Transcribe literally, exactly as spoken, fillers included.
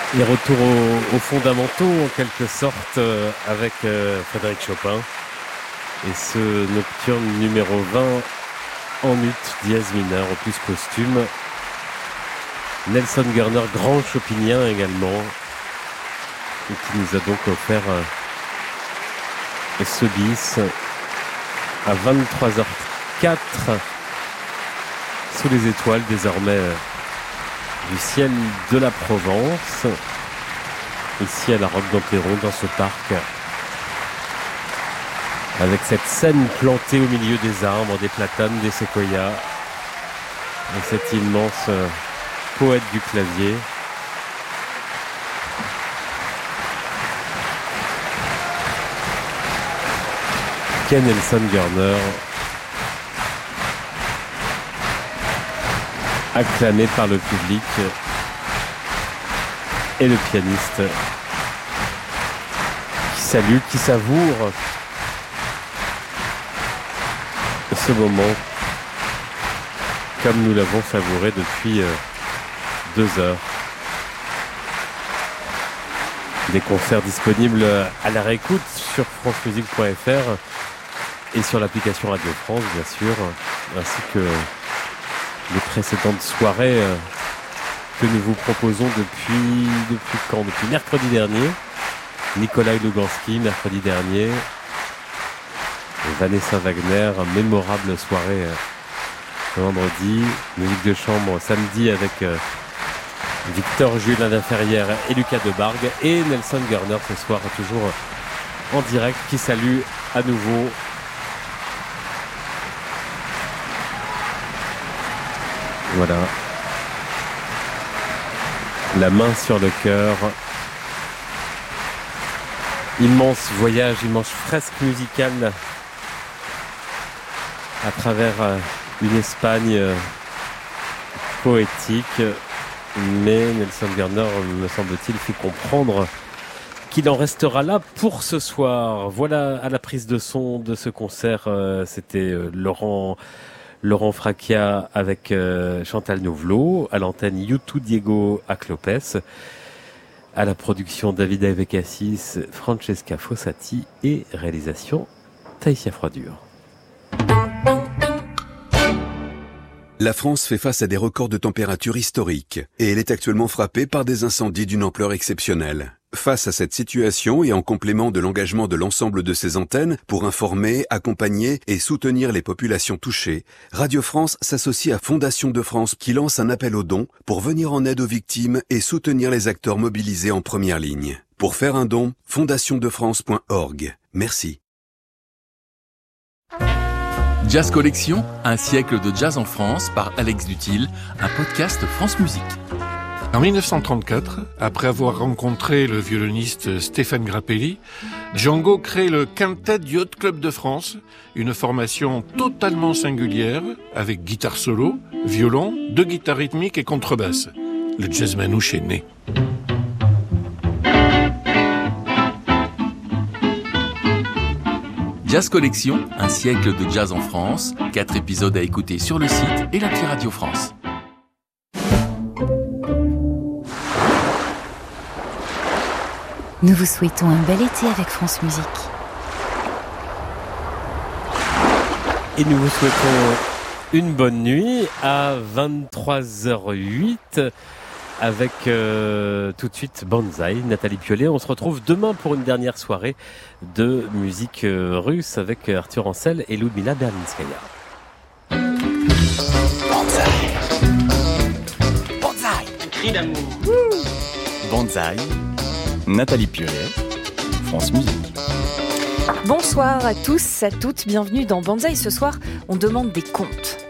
Et retour aux, aux fondamentaux, en quelque sorte, euh, avec euh, Frédéric Chopin. Et ce nocturne numéro vingt en ut, dièse mineur, opus posthume. Nelson Gurner, grand chopinien également, et qui nous a donc offert euh, ce bis à vingt-trois heures quatre, sous les étoiles désormais euh, du ciel de la Provence, ici à la Roque d'Empléron, dans ce parc, avec cette scène plantée au milieu des arbres, des platanes, des séquoias, et cet immense euh, poète du clavier. Ken Nelson Gurner, acclamé par le public, et le pianiste qui salue, qui savoure ce moment comme nous l'avons savouré depuis euh, deux heures. Des concerts disponibles à la réécoute sur france musique point f r et sur l'application Radio France, bien sûr, ainsi que les précédentes soirées euh, que nous vous proposons depuis depuis quand Depuis mercredi dernier. Nikolai Luganski, mercredi dernier. Et Vanessa Wagner, mémorable soirée euh, vendredi. Musique de chambre samedi avec euh, Victor Julien Laferrière et Lucas Debargue. Et Nelson Gurner ce soir, toujours en direct, qui salue à nouveau Voilà. La main sur le cœur. Immense voyage, immense fresque musicale à travers une Espagne poétique. Mais Nelson Gurner, me semble-t-il, fait comprendre qu'il en restera là pour ce soir. Voilà, à la prise de son de ce concert, c'était Laurent... Laurent Fracchia avec euh, Chantal Nouvelot, à l'antenne YouTube Diego Aclopes, à la production David Avekassis, Francesca Fossati et réalisation Taïsia Froidure. La France fait face à des records de température historiques et elle est actuellement frappée par des incendies d'une ampleur exceptionnelle. Face à cette situation et en complément de l'engagement de l'ensemble de ses antennes pour informer, accompagner et soutenir les populations touchées, Radio France s'associe à Fondation de France qui lance un appel aux dons pour venir en aide aux victimes et soutenir les acteurs mobilisés en première ligne. Pour faire un don, fondation de france point org. Merci. Jazz Collection, un siècle de jazz en France par Alex Dutil, un podcast France Musique. En dix-neuf cent trente-quatre, après avoir rencontré le violoniste Stéphane Grappelli, Django crée le Quintet du Yacht Club de France, une formation totalement singulière avec guitare solo, violon, deux guitares rythmiques et contrebasse. Le jazz manouche est né. Jazz Collection, un siècle de jazz en France, quatre épisodes à écouter sur le site et l'appli Radio France. Nous vous souhaitons un bel été avec France Musique. Et nous vous souhaitons une bonne nuit à vingt-trois heures huit avec euh, tout de suite Banzai, Nathalie Piolet. On se retrouve demain pour une dernière soirée de musique euh, russe avec Arthur Ancel et Ludmila Berlinskaya. Banzai. Banzai. Cri d'amour. Banzai. Nathalie Piolet, France Musique. Bonsoir à tous, à toutes, bienvenue dans Banzai. Ce soir, on demande des comptes.